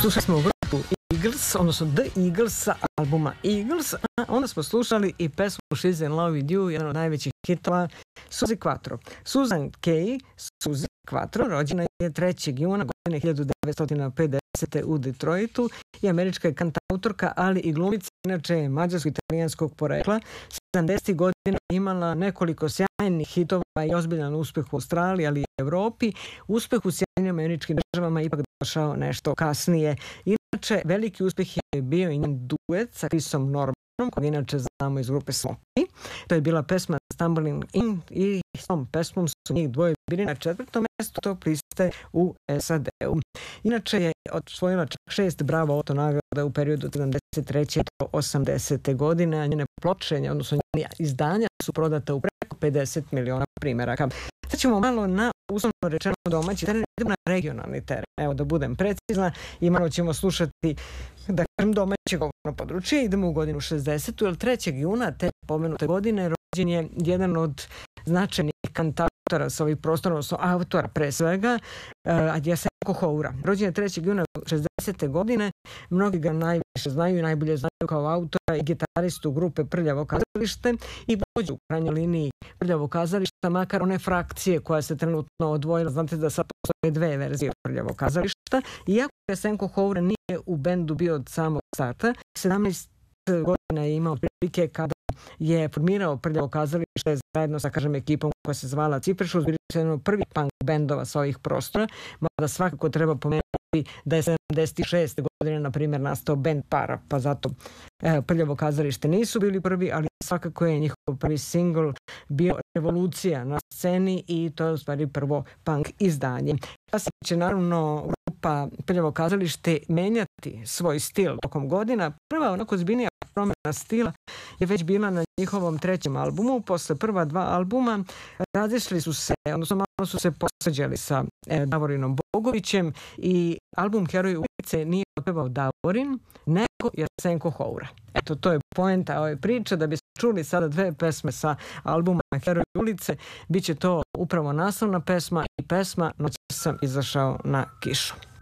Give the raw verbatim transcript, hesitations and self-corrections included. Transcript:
Slušali smo grupu Eagles, odnosno The Eagles sa albuma Eagles, a onda smo slušali i pesmu She's in Love with You, jedan od najvećih hitova Suzi Quatro. Susan Kay, Suzi Quatro, rođena je trećeg juna godine hiljadu devetsto pedesete. u Detroitu i američka je kantautorka, ali i glumica, inače je mađarsko-italijanskog porekla. sedamdesetih godina imala nekoliko sjajnih hitova i ozbiljan uspeh u Australiji, ali i Evropi. Uspeh u Sjedinjenim Američkim Državama ipak došao nešto kasnije. Inače, veliki uspeh je bio i njen duet sa Chrisom Normanom, koga inače znamo iz grupe Smokey. To je bila pesma Stumbling In i s tom pesmom su njih dvoje bili na četvrtom mjestu top liste u S A D-u. Inače je osvojila čak šest Bravo Otto nagrada u periodu sedamdeset treće do osamdesete. godine, a njene ploče, odnosno njene izdanja su prodata u preko pedeset miliona primjeraka. Sad ćemo malo na uslovno rečeno domaći teren, idemo na regionalni teren. Evo da budem precizna i malo ćemo slušati, da kažem, domaće govorno područje. Idemo u godinu šezdesetu, jer trećeg juna te pomenute godine rođen je jedan od značajnih kantautora sa ovih prostora, odnosno autora pre svega, Jasenko Houra. Rođen je trećeg juna šezdesete. godine. Mnogi ga najviše znaju i najbolje znaju kao autora i gitaristu grupe Prljavo kazalište i vođu u krajnjoj liniji Prljavo kazališta, makar one frakcije koja se trenutno odvojila. Znate da sad postoje dve verzije Prljavo kazališta. Iako Jasenko Houra nije u bendu bio od samog starta, sedamnaest godina je imao prilike kada je formirao Prljavo kazalište zajedno sa, kažem, ekipom koja se zvala Ciprešus, bili su jedno prvi punk bendova sa ovih prostora, mada svakako treba pomenuti da je sedamdeset šeste. godine, na primjer, nastao bend Para, pa zato e, Prljavo kazalište nisu bili prvi, ali svakako je njihov prvi singl bio Revolucija na sceni i to je u stvari prvo punk izdanje. Kasnije će naravno grupa Prljavo kazalište menjati svoj stil tokom godina. Prva onako zbiljnija promjena stila je već bila na njihovom trećem albumu. Posle prva dva albuma razišli su se, odnosno malo su se posvađali sa e, Davorinom Bogovićem i album Heroj ulice nije otpevao Davorin, nego Jasenko Houra. Eto, to je poenta ove priče. Da biste čuli sada dve pesme sa albuma Heroj ulice, bit će to upravo naslovna pesma i pesma Noćas sam izašao na kišu.